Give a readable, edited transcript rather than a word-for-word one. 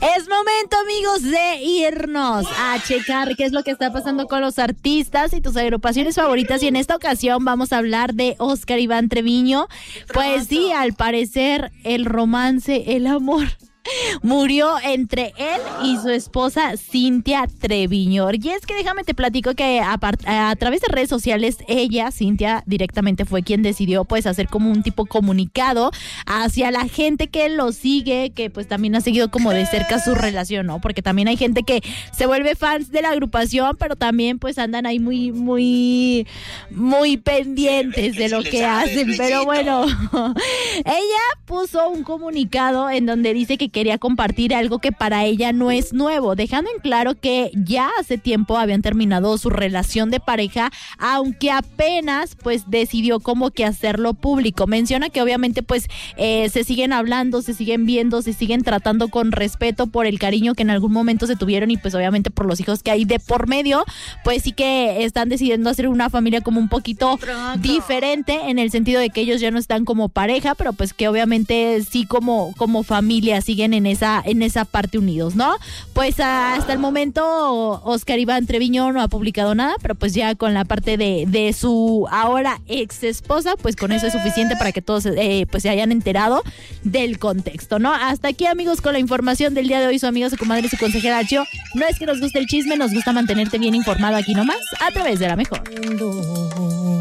Es momento, amigos, de irnos a checar qué es lo que está pasando con los artistas y tus agrupaciones favoritas. Y en esta ocasión vamos a hablar de Oscar Iván Treviño. Pues sí, al parecer el romance, el amor murió entre él y su esposa Cintia Treviño. Y es que déjame te platico que a través de redes sociales ella, Cintia, directamente fue quien decidió pues hacer como un tipo comunicado hacia la gente que lo sigue, que pues también ha seguido como de cerca su relación, ¿no? Porque también hay gente que se vuelve fans de la agrupación, pero también pues andan ahí muy pendientes de lo que hacen. Pero bueno, ella puso un comunicado en donde dice que quería compartir algo que para ella no es nuevo, dejando en claro que ya hace tiempo habían terminado su relación de pareja, aunque apenas pues decidió como que hacerlo público. Menciona que obviamente pues se siguen hablando, se siguen viendo, se siguen tratando con respeto por el cariño que en algún momento se tuvieron y pues obviamente por los hijos que hay de por medio, pues sí que están decidiendo hacer una familia como un poquito diferente, en el sentido de que ellos ya no están como pareja, pero pues que obviamente sí como familia siguen en esa parte unidos, ¿no? Pues hasta el momento Oscar Iván Treviño no ha publicado nada, pero pues ya con la parte de su ahora ex esposa, pues con eso es suficiente para que todos pues se hayan enterado del contexto, ¿no? Hasta aquí, amigos, con la información del día de hoy. Su amiga, su comadre, su consejera Chio. No es que nos guste el chisme, nos gusta mantenerte bien informado aquí nomás, a través de La Mejor.